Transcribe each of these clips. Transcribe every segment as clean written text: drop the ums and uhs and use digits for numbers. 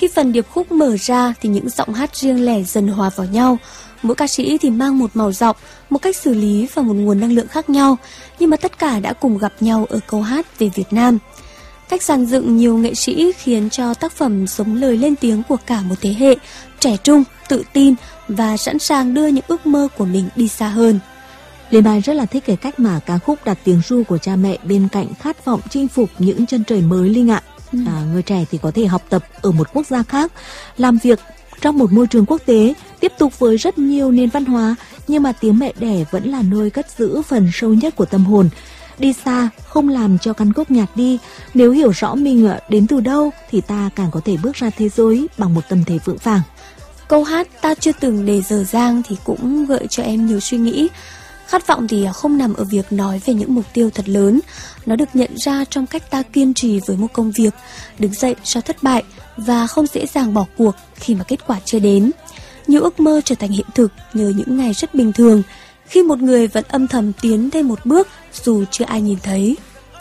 Khi phần điệp khúc mở ra thì những giọng hát riêng lẻ dần hòa vào nhau. Mỗi ca sĩ thì mang một màu giọng, một cách xử lý và một nguồn năng lượng khác nhau, nhưng mà tất cả đã cùng gặp nhau ở câu hát về Việt Nam. Cách dàn dựng nhiều nghệ sĩ khiến cho tác phẩm sống lời lên tiếng của cả một thế hệ, trẻ trung, tự tin và sẵn sàng đưa những ước mơ của mình đi xa hơn. Lê Mai rất là thích cái cách mà ca khúc đặt tiếng ru của cha mẹ bên cạnh khát vọng chinh phục những chân trời mới Linh ạ. Người trẻ thì có thể học tập ở một quốc gia khác, làm việc trong một môi trường quốc tế, tiếp tục với rất nhiều nền văn hóa, nhưng mà tiếng mẹ đẻ vẫn là nơi cất giữ phần sâu nhất của tâm hồn. Đi xa không làm cho căn gốc nhạt đi, nếu hiểu rõ mình đến từ đâu thì ta càng có thể bước ra thế giới bằng một tâm thế vững vàng. Câu hát Ta chưa từng để dở dang thì cũng gợi cho em nhiều suy nghĩ. Khát vọng thì không nằm ở việc nói về những mục tiêu thật lớn. Nó được nhận ra trong cách ta kiên trì với một công việc, đứng dậy sau thất bại và không dễ dàng bỏ cuộc khi mà kết quả chưa đến. Nhiều ước mơ trở thành hiện thực nhờ những ngày rất bình thường, khi một người vẫn âm thầm tiến thêm một bước dù chưa ai nhìn thấy.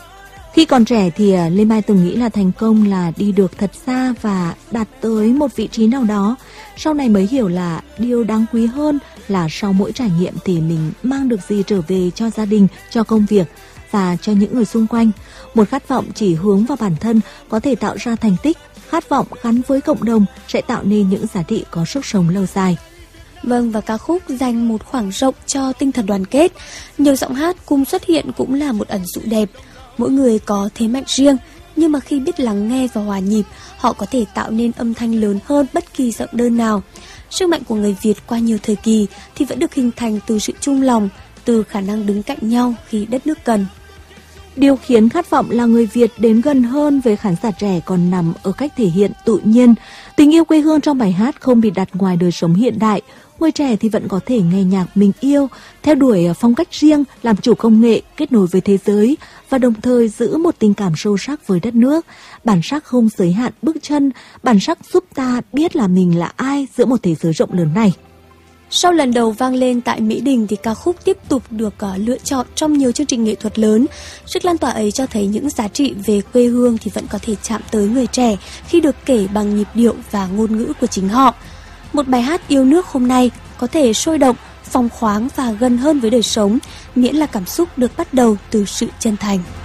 Khi còn trẻ thì Lê Mai từng nghĩ là thành công là đi được thật xa và đạt tới một vị trí nào đó. Sau này mới hiểu là điều đáng quý hơn là sau mỗi trải nghiệm thì mình mang được gì trở về cho gia đình, cho công việc và cho những người xung quanh. Một khát vọng chỉ hướng vào bản thân có thể tạo ra thành tích, khát vọng gắn với cộng đồng sẽ tạo nên những giá trị có sức sống lâu dài. Vâng, và ca khúc dành một khoảng rộng cho tinh thần đoàn kết. Nhiều giọng hát cùng xuất hiện cũng là một ẩn dụ đẹp. Mỗi người có thế mạnh riêng, nhưng mà khi biết lắng nghe và hòa nhịp, họ có thể tạo nên âm thanh lớn hơn bất kỳ giọng đơn nào. Sức mạnh của người Việt qua nhiều thời kỳ thì vẫn được hình thành từ sự chung lòng, từ khả năng đứng cạnh nhau khi đất nước cần. Điều khiến khát vọng là người Việt đến gần hơn với khán giả trẻ còn nằm ở cách thể hiện tự nhiên. Tình yêu quê hương trong bài hát không bị đặt ngoài đời sống hiện đại. Người trẻ thì vẫn có thể nghe nhạc mình yêu, theo đuổi phong cách riêng, làm chủ công nghệ, kết nối với thế giới và đồng thời giữ một tình cảm sâu sắc với đất nước. Bản sắc không giới hạn bước chân, bản sắc giúp ta biết là mình là ai giữa một thế giới rộng lớn này. Sau lần đầu vang lên tại Mỹ Đình thì ca khúc tiếp tục được lựa chọn trong nhiều chương trình nghệ thuật lớn. Sức lan tỏa ấy cho thấy những giá trị về quê hương thì vẫn có thể chạm tới người trẻ khi được kể bằng nhịp điệu và ngôn ngữ của chính họ. Một bài hát yêu nước hôm nay có thể sôi động, phóng khoáng và gần hơn với đời sống, miễn là cảm xúc được bắt đầu từ sự chân thành.